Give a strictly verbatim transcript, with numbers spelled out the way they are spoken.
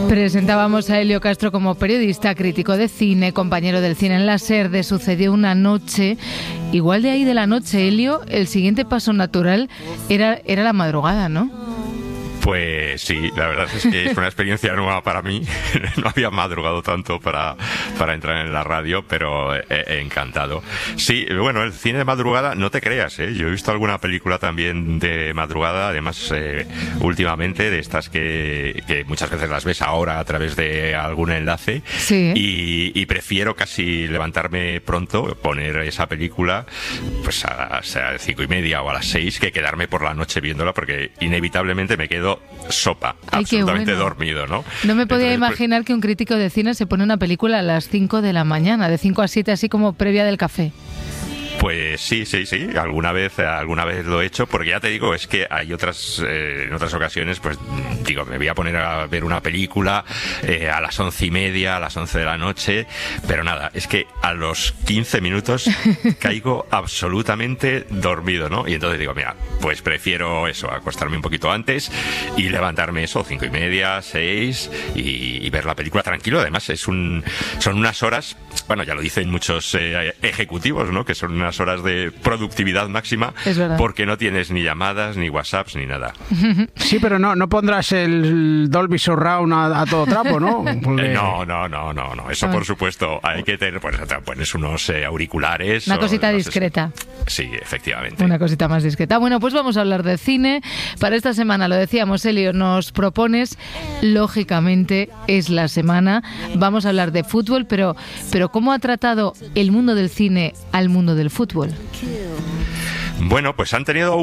Presentábamos a Elio Castro como periodista, crítico de cine, compañero del cine en la SER de Sucedió una noche. Igual de ahí de la noche, Elio, el siguiente paso natural era, era la madrugada, ¿no? Pues sí, la verdad es que es una experiencia nueva para mí. No había madrugado tanto para, para entrar en la radio, pero he, he encantado. Sí, bueno, el cine de madrugada, no te creas, ¿eh? Yo he visto alguna película también de madrugada, además eh, últimamente, de estas que, que muchas veces las ves ahora a través de algún enlace. Sí. Y, y prefiero casi levantarme pronto, poner esa película pues a, a las cinco y media o a las seis, que quedarme por la noche viéndola, porque inevitablemente me quedo sopa, Ay, absolutamente bueno. dormido, ¿no? No me podía Entonces, imaginar pues, que un crítico de cine se pone una película a las cinco de la mañana, de cinco a siete, así como previa del café. Pues sí, sí, sí, alguna vez, alguna vez lo he hecho, porque ya te digo, es que hay otras, eh, en otras ocasiones, pues digo, me voy a poner a ver una película eh, a las once y media, a las once de la noche, pero nada, es que a los quince minutos caigo absolutamente dormido, ¿no? Y entonces digo, mira, pues prefiero eso, acostarme un poquito antes y levantarme eso, cinco y media, seis, y, y ver la película tranquilo. Además, es un, son unas horas, bueno, ya lo dicen muchos eh, ejecutivos, ¿no? Que son unas horas de productividad máxima, porque no tienes ni llamadas, ni WhatsApps, ni nada. Sí, pero no, no pondrás el Dolby Surround a, a todo trapo, ¿no? Porque... Eh, no, no, no, no, no. Eso, por supuesto, hay que tener, pues, te pones unos eh, auriculares. Una o, cosita no discreta. Si... Sí, efectivamente. Una cosita más discreta. Bueno, pues vamos a hablar de cine. Para esta semana, lo decíamos, Elio, nos propones, lógicamente, es la semana. Vamos a hablar de fútbol, pero, pero ¿cómo ha tratado el mundo del cine al mundo del fútbol? Bueno, pues han tenido